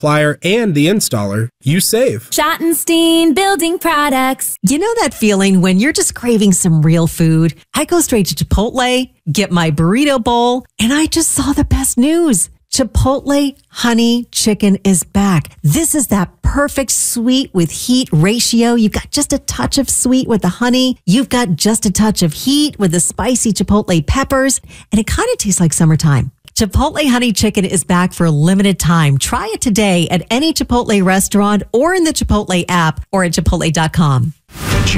supplier, and the installer, you save. Schottenstein Building Products. You know that feeling when you're just craving some real food? I go straight to Chipotle, get my burrito bowl, and I just saw the best news. Chipotle honey chicken is back. This is that perfect sweet with heat ratio. You've got just a touch of sweet with the honey. You've got just a touch of heat with the spicy Chipotle peppers. And it kind of tastes like summertime. Chipotle honey chicken is back for a limited time. Try it today at any Chipotle restaurant or in the Chipotle app or at chipotle.com.